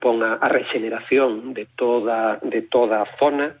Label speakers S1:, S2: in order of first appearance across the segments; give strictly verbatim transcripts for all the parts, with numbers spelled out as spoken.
S1: pon a, a rexeneración de toda, de toda a zona.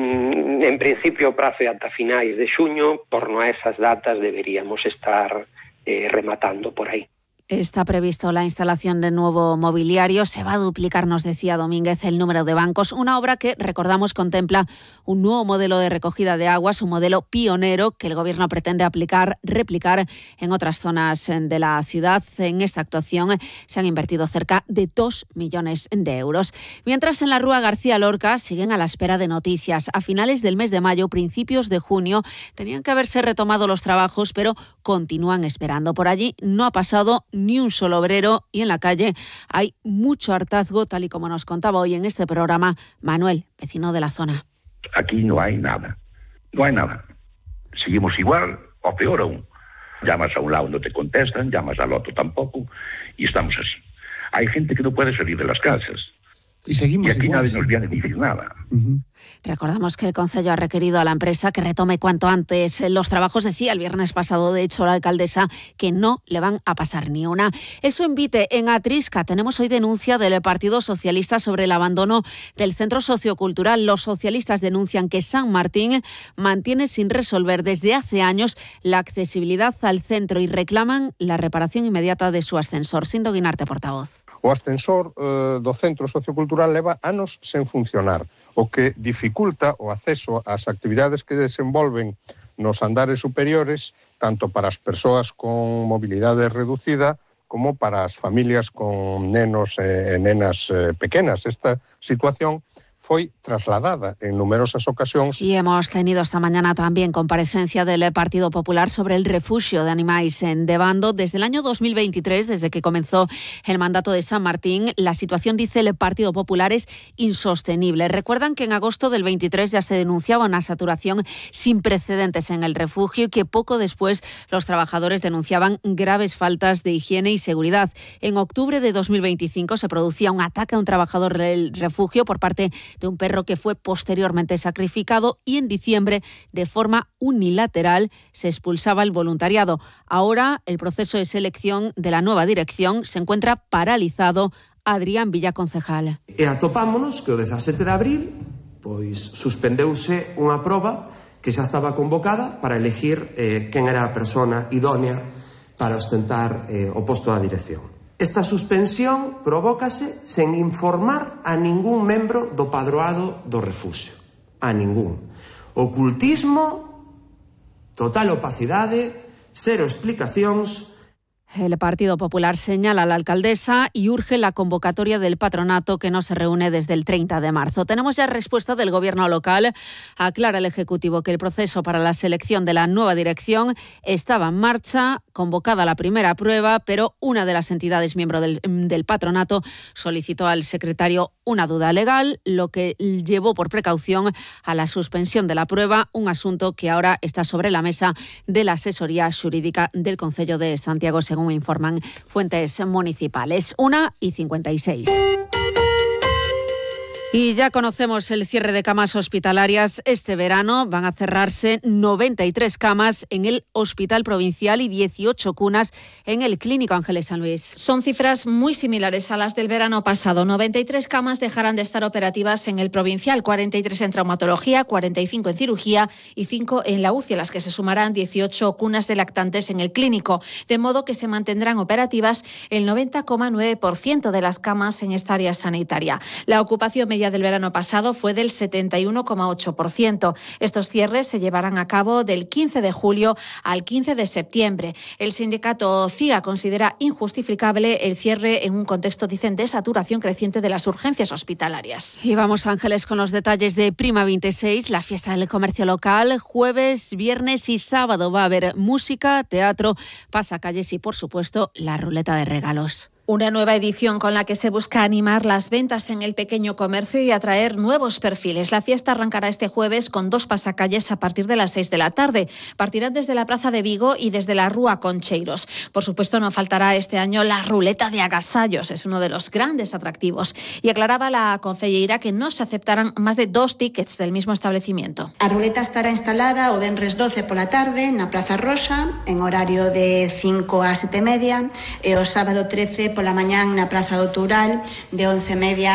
S1: Mm, en principio o prazo é ata finais de xuño, por no a esas datas deberíamos estar eh, rematando por aí.
S2: Está previsto la instalación de nuevo mobiliario. Se va a duplicar, nos decía Domínguez, el número de bancos. Una obra que, recordamos, contempla un nuevo modelo de recogida de aguas, un modelo pionero que el Gobierno pretende aplicar, replicar en otras zonas de la ciudad. En esta actuación se han invertido cerca de dos millones de euros. Mientras, en la Rúa García Lorca siguen a la espera de noticias. A finales del mes de mayo, principios de junio, tenían que haberse retomado los trabajos, pero continúan esperando. Por allí no ha pasado ni un solo obrero y en la calle hay mucho hartazgo, tal y como nos contaba hoy en este programa Manuel, vecino de la zona.
S3: Aquí no hay nada, no hay nada. Seguimos igual o peor aún. Llamas a un lado, no te contestan, llamas al otro tampoco y estamos así. Hay gente que no puede salir de las casas.
S4: Y seguimos
S3: y aquí
S4: igual,
S3: nadie
S4: sí.
S3: nos viene a decir nada.
S4: Uh-huh.
S2: Recordamos que el Concello ha requerido a la empresa que retome cuanto antes los trabajos. Decía el viernes pasado, de hecho, la alcaldesa que no le van a pasar ni una. Eso invite en Atrisca. Tenemos hoy denuncia del Partido Socialista sobre el abandono del centro sociocultural. Los socialistas denuncian que San Martín mantiene sin resolver desde hace años la accesibilidad al centro y reclaman la reparación inmediata de su ascensor. Sindo Guinarte, portavoz.
S5: O ascensor eh, do Centro Sociocultural leva anos sen funcionar, o que dificulta o acceso ás actividades que desenvolven nos andares superiores, tanto para as persoas con mobilidade reducida como para as familias con nenos e nenas eh, pequenas. Esta situación foi trasladada en numerosas ocasións.
S2: Y hemos tenido esta mañana también comparecencia del Partido Popular sobre el refugio de animais en Devando. Desde el año dos mil veintitrés, desde que comenzó el mandato de San Martín, la situación, dice el Partido Popular, es insostenible. Recuerdan que en agosto del veintitrés ya se denunciaba una saturación sin precedentes en el refugio y que poco después los trabajadores denunciaban graves faltas de higiene y seguridad. En octubre de dos mil veinticinco se producía un ataque a un trabajador del refugio por parte de un perro que fue posteriormente sacrificado y en diciembre, de forma unilateral, se expulsaba el voluntariado. Ahora el proceso de selección de la nueva dirección se encuentra paralizado. Adrián Villa, concejal.
S6: E atopámonos que o dezasete de abril pois suspendeuse unha proba que xa estaba convocada para elegir eh, quen era a persona idónea para ostentar eh, o posto da dirección. Esta suspensión provócase sen informar a ningún membro do padroado do refuxio. A ningún. Ocultismo, total opacidade, cero explicacións.
S2: El Partido Popular señala a la alcaldesa y urge la convocatoria del patronato que no se reúne desde el treinta de marzo. Tenemos ya respuesta del Gobierno local. Aclara el Ejecutivo que el proceso para la selección de la nueva dirección estaba en marcha, convocada la primera prueba, pero una de las entidades miembro del, del patronato solicitó al secretario una duda legal, lo que llevó por precaución a la suspensión de la prueba, un asunto que ahora está sobre la mesa de la asesoría jurídica del Concello de Santiago, según informan fuentes municipales. Una y cincuenta y seis. Y ya conocemos el cierre de camas hospitalarias. Este verano van a cerrarse noventa y tres camas en el Hospital Provincial y dieciocho cunas en el Clínico Ángeles San Luis.
S7: Son cifras muy similares a las del verano pasado. noventa y tres camas dejarán de estar operativas en el Provincial, cuarenta y tres en traumatología, cuarenta y cinco en cirugía y cinco en la U C I, a las que se sumarán dieciocho cunas de lactantes en el Clínico, de modo que se mantendrán operativas el noventa coma nueve por ciento de las camas en esta área sanitaria. La ocupación media del verano pasado fue del setenta y uno coma ocho por ciento. Estos cierres se llevarán a cabo del quince de julio al quince de septiembre. El sindicato C I A considera injustificable el cierre en un contexto, dicen, de saturación creciente de las urgencias hospitalarias.
S2: Y vamos, Ángeles, con los detalles de Prima veintiséis, la fiesta del comercio local. Jueves, viernes y sábado va a haber música, teatro, pasacalles y, por supuesto, la ruleta de regalos.
S7: Una nueva edición con la que se busca animar las ventas en el pequeño comercio y atraer nuevos perfiles. La fiesta arrancará este jueves con dos pasacalles a partir de las seis de la tarde. Partirán desde la Plaza de Vigo y desde la Rúa Concheiros. Por supuesto, no faltará este año la ruleta de agasallos. Es uno de los grandes atractivos. Y aclaraba la concelleira que no se aceptarán más de dos tickets del mismo establecimiento.
S8: A ruleta estará instalada o venres doce pola tarde na Praza Rosa, en horario de cinco a sete e media, e o sábado trece pola mañán na Praza do Toural, de once e media